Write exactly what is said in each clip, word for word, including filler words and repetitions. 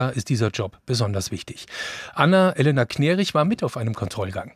ist dieser Job besonders wichtig. Anna-Elena Knerich war mit auf einem Kontrollgang.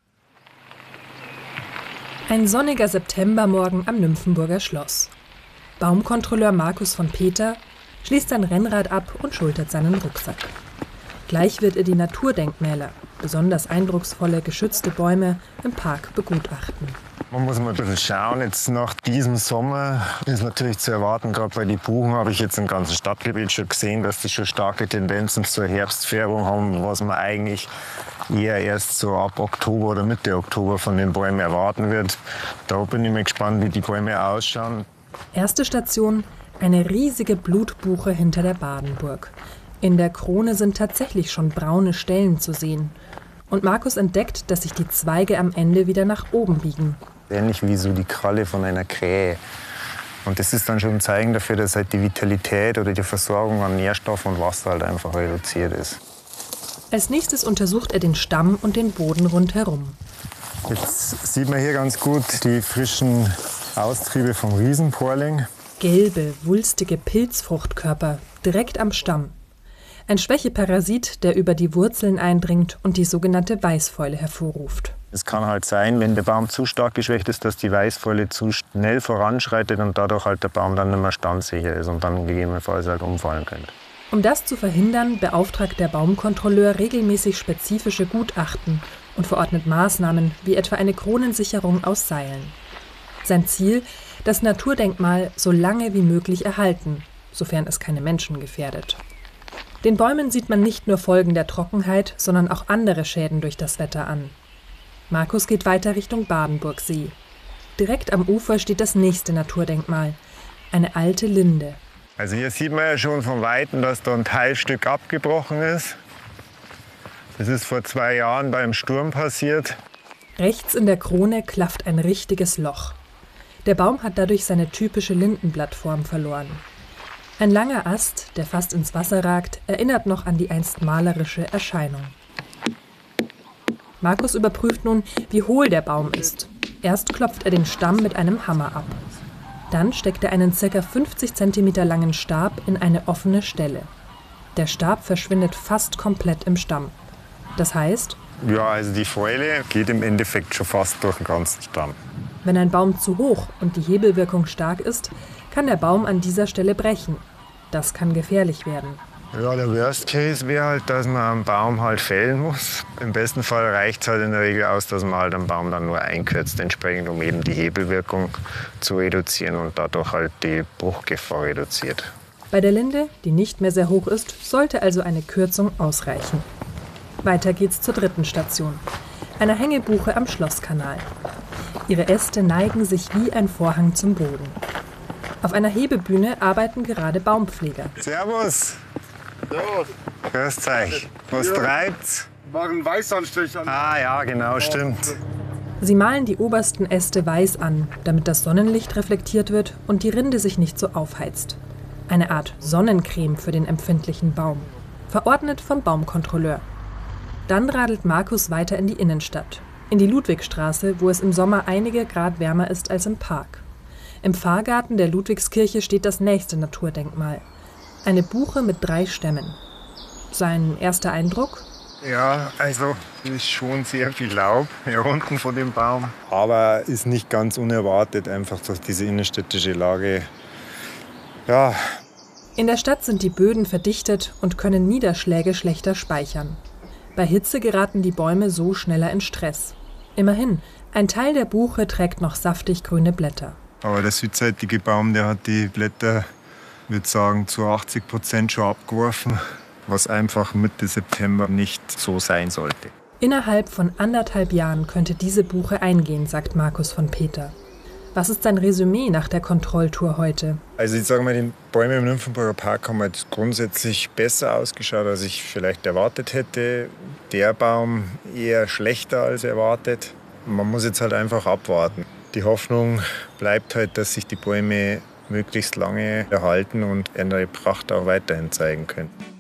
Ein sonniger Septembermorgen am Nymphenburger Schloss. Baumkontrolleur Markus von Peter schließt sein Rennrad ab und schultert seinen Rucksack. Gleich wird er die Naturdenkmäler, besonders eindrucksvolle geschützte Bäume, im Park begutachten. Man muss mal ein bisschen schauen. Jetzt nach diesem Sommer ist natürlich zu erwarten, gerade bei den Buchen habe ich jetzt im ganzen Stadtgebiet schon gesehen, dass die schon starke Tendenzen zur Herbstfärbung haben, was man eigentlich eher erst so ab Oktober oder Mitte Oktober von den Bäumen erwarten wird. Da bin ich mal gespannt, wie die Bäume ausschauen. Erste Station, eine riesige Blutbuche hinter der Badenburg. In der Krone sind tatsächlich schon braune Stellen zu sehen. Und Markus entdeckt, dass sich die Zweige am Ende wieder nach oben biegen. Ähnlich wie so die Kralle von einer Krähe. Und das ist dann schon ein Zeichen dafür, dass halt die Vitalität oder die Versorgung an Nährstoff und Wasser halt einfach reduziert ist. Als nächstes untersucht er den Stamm und den Boden rundherum. Jetzt sieht man hier ganz gut die frischen Austriebe vom Riesenporling. Gelbe, wulstige Pilzfruchtkörper direkt am Stamm. Ein Schwächeparasit, der über die Wurzeln eindringt und die sogenannte Weißfäule hervorruft. Es kann halt sein, wenn der Baum zu stark geschwächt ist, dass die Weißfäule zu schnell voranschreitet und dadurch halt der Baum dann nicht mehr standsicher ist und dann gegebenenfalls halt umfallen könnte. Um das zu verhindern, beauftragt der Baumkontrolleur regelmäßig spezifische Gutachten und verordnet Maßnahmen wie etwa eine Kronensicherung aus Seilen. Sein Ziel: das Naturdenkmal so lange wie möglich erhalten, sofern es keine Menschen gefährdet. Den Bäumen sieht man nicht nur Folgen der Trockenheit, sondern auch andere Schäden durch das Wetter an. Markus geht weiter Richtung Badenburgsee. Direkt am Ufer steht das nächste Naturdenkmal, eine alte Linde. Also hier sieht man ja schon von Weitem, dass da ein Teilstück abgebrochen ist. Das ist vor zwei Jahren beim Sturm passiert. Rechts in der Krone klafft ein richtiges Loch. Der Baum hat dadurch seine typische Lindenblattform verloren. Ein langer Ast, der fast ins Wasser ragt, erinnert noch an die einst malerische Erscheinung. Markus überprüft nun, wie hohl der Baum ist. Erst klopft er den Stamm mit einem Hammer ab. Dann steckt er einen ca. fünfzig Zentimeter langen Stab in eine offene Stelle. Der Stab verschwindet fast komplett im Stamm. Das heißt, ja, also die Fäule geht im Endeffekt schon fast durch den ganzen Stamm. Wenn ein Baum zu hoch und die Hebelwirkung stark ist, kann der Baum an dieser Stelle brechen. Das kann gefährlich werden. Ja, der Worst Case wäre halt, dass man einen Baum halt fällen muss. Im besten Fall reicht es halt in der Regel aus, dass man halt einen Baum dann nur einkürzt, entsprechend, um eben die Hebelwirkung zu reduzieren und dadurch halt die Bruchgefahr reduziert. Bei der Linde, die nicht mehr sehr hoch ist, sollte also eine Kürzung ausreichen. Weiter geht's zur dritten Station, einer Hängebuche am Schlosskanal. Ihre Äste neigen sich wie ein Vorhang zum Boden. Auf einer Hebebühne arbeiten gerade Baumpfleger. Servus! Servus! Grüß euch. Was ja. treibt's? Machen Weißanstrich an. Ah ja, genau, stimmt. Sie malen die obersten Äste weiß an, damit das Sonnenlicht reflektiert wird und die Rinde sich nicht so aufheizt. Eine Art Sonnencreme für den empfindlichen Baum. Verordnet vom Baumkontrolleur. Dann radelt Markus weiter in die Innenstadt. In die Ludwigstraße, wo es im Sommer einige Grad wärmer ist als im Park. Im Pfarrgarten der Ludwigskirche steht das nächste Naturdenkmal. Eine Buche mit drei Stämmen. Sein erster Eindruck? Ja, also es ist schon sehr viel Laub hier unten von dem Baum. Aber ist nicht ganz unerwartet, einfach durch diese innenstädtische Lage. Ja. In der Stadt sind die Böden verdichtet und können Niederschläge schlechter speichern. Bei Hitze geraten die Bäume so schneller in Stress. Immerhin, ein Teil der Buche trägt noch saftig grüne Blätter. Aber der südseitige Baum, der hat die Blätter, ich würde sagen, zu achtzig Prozent schon abgeworfen, was einfach Mitte September nicht so sein sollte. Innerhalb von anderthalb Jahren könnte diese Buche eingehen, sagt Markus von Peter. Was ist sein Resümee nach der Kontrolltour heute? Also ich sage mal, die Bäume im Nymphenburger Park haben jetzt grundsätzlich besser ausgeschaut, als ich vielleicht erwartet hätte. Der Baum eher schlechter als erwartet. Man muss jetzt halt einfach abwarten. Die Hoffnung bleibt halt, dass sich die Bäume möglichst lange erhalten und ihre Pracht auch weiterhin zeigen können.